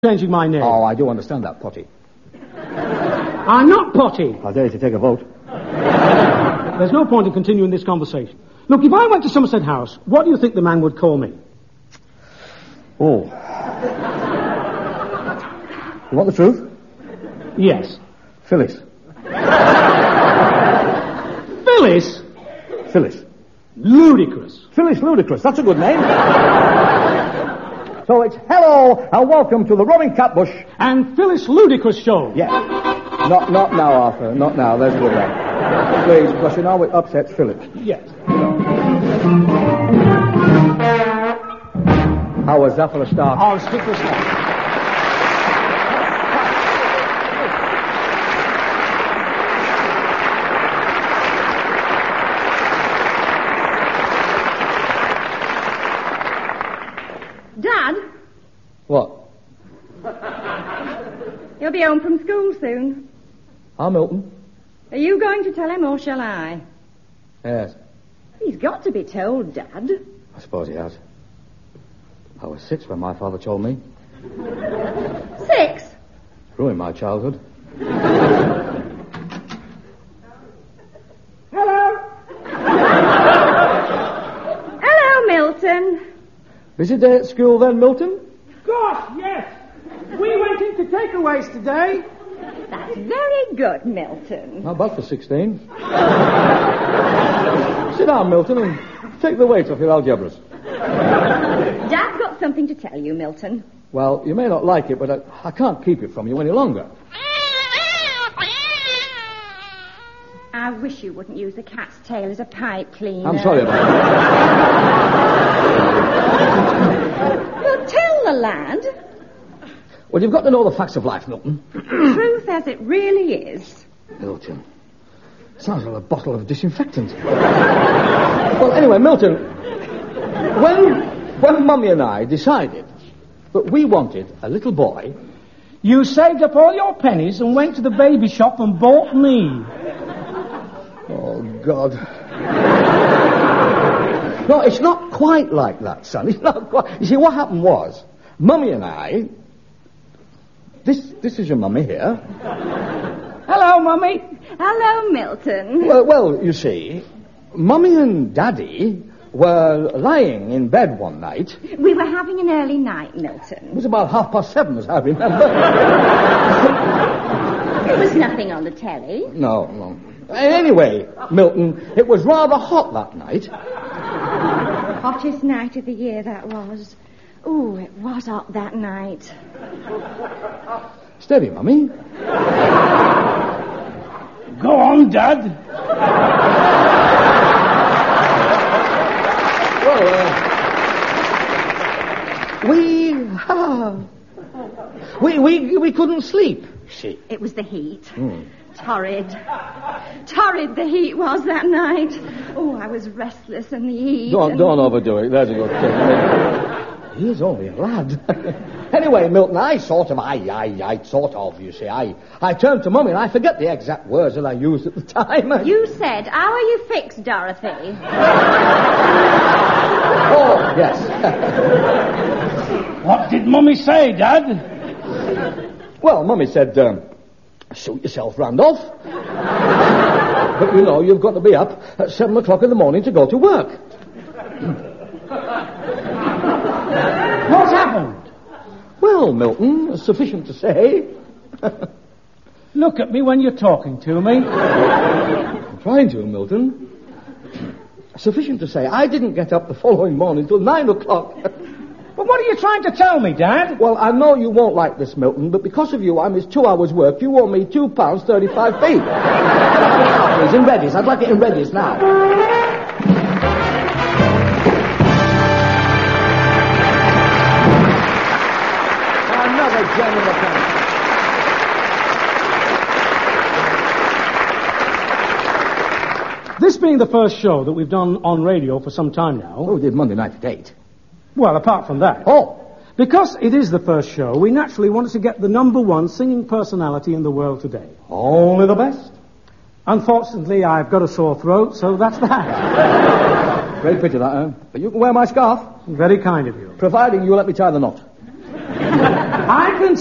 changing my name. Oh, I do understand that, Potty. I'm not Potty. I dare you to take a vote. There's no point in continuing this conversation. Look, if I went to Somerset House, what do you think the man would call me? Oh. You want the truth? Yes. Phyllis. Phyllis? Phyllis. Ludicrous. Phyllis Ludicrous. That's a good name. So it's hello and welcome to the Roaring Catbush and Phyllis Ludicrous show. Yes. Not now, Arthur. Not now. There's a good one. Please, because you know it upsets Phyllis. Yes. How was that for a start? Oh, stick for a start. Dad? What? He'll be home from school soon. Milton. Are you going to tell him or shall I? Yes. He's got to be told, Dad. I suppose he has. I was 6 when my father told me. 6? Ruined my childhood. Hello. Hello, Milton. Busy day at school then, Milton? Gosh, yes. We went into takeaways today. That's very good, Milton. Not bad for 16. Sit down, Milton, and take the weight off your algebras. Dad's got something to tell you, Milton. Well, you may not like it, but I can't keep it from you any longer. I wish you wouldn't use a cat's tail as a pipe cleaner. I'm sorry about that. Well, tell the lad. Well, you've got to know the facts of life, Milton. Truth as it really is. Milton. Sounds like a bottle of disinfectant. Well, anyway, Milton, when Mummy and I decided that we wanted a little boy... You saved up all your pennies and went to the baby shop and bought me. Oh, God. No, it's not quite like that, son. It's not quite... You see, what happened was, Mummy and I... This is your mummy here. Hello, Mummy. Hello, Milton. Well, you see, Mummy and Daddy were lying in bed one night. We were having an early night, Milton. It was about 7:30, as I remember. There was nothing on the telly. No. Anyway, Milton, it was rather hot that night. Hottest night of the year that was. Ooh, it was hot that night. Steady, Mummy. Go on, Dad. Well, we couldn't sleep. See. It was the heat. Torrid the heat was that night. Oh, I was restless in the heat. Don't overdo it. There's a good thing. He's only a lad. Anyway, Milton, I sort of, you see, I turned to Mummy and I forget the exact words that I used at the time. You said, how are you fixed, Dorothy? Oh, yes. What did Mummy say, Dad? Well, Mummy said, suit yourself, Randolph. But, you know, you've got to be up at 7 o'clock in the morning to go to work. What's happened? Well, Milton, sufficient to say. Look at me when you're talking to me. I'm trying to, Milton. Sufficient to say, I didn't get up the following morning till 9 o'clock. But what are you trying to tell me, Dad? Well, I know you won't like this, Milton, but because of you, I missed 2 hours' work. You owe me £2.35. Please, in Reddy's. I'd like it in Reddy's now. Another genuine appearance. This being the first show that we've done on radio for some time now... Oh, we did Monday night at 8. Well, apart from that... Oh. Because it is the first show, we naturally wanted to get the #1 singing personality in the world today. Only the best. Unfortunately, I've got a sore throat, so that's that. Great picture, that, But you can wear my scarf. Very kind of you. Providing you let me tie the knot. I can